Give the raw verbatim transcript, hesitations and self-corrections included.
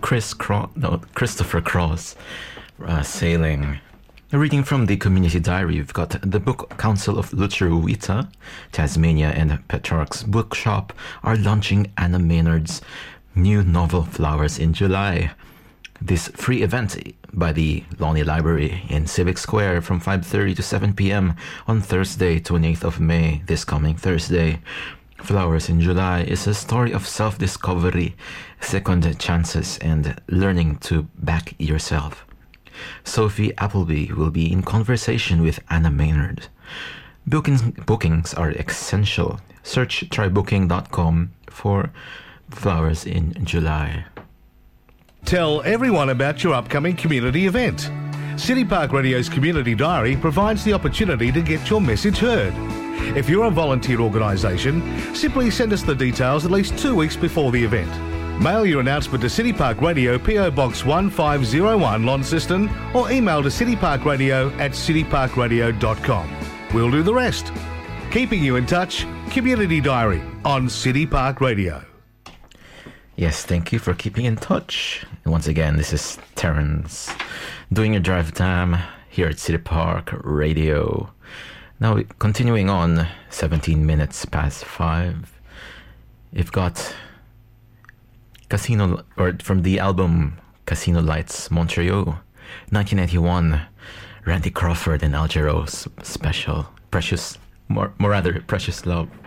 Chris Cro- no, Christopher Cross, uh, Sailing. A reading from the Community Diary. We've got the Book Council of Lutruwita, Tasmania, and Petrarch's Bookshop are launching Anna Maynard's new novel Flowers in July. This free event by the Lonnie Library in Civic Square from five thirty to seven p.m. on Thursday, twenty-eighth of May, this coming Thursday. Flowers in July is a story of self-discovery, second chances, and learning to back yourself. Sophie Appleby will be in conversation with Anna Maynard. Bookings, bookings are essential. Search try booking dot com for Flowers in July. Tell everyone about your upcoming community event. City Park Radio's Community Diary provides the opportunity to get your message heard. If you're a volunteer organisation, simply send us the details at least two weeks before the event. Mail your announcement to City Park Radio, P O Box one five zero one, Launceston, or email to cityparkradio at cityparkradio dot com. We'll do the rest. Keeping you in touch, Community Diary on City Park Radio. Yes, thank you for keeping in touch. And once again, this is Terrence doing your drive time here at City Park Radio. Now, continuing on, seventeen minutes past five, you've got Casino, or from the album Casino Lights Montreal, nineteen ninety-one, Randy Crawford and Al Jarreau special, Precious, more, more rather, Precious Love.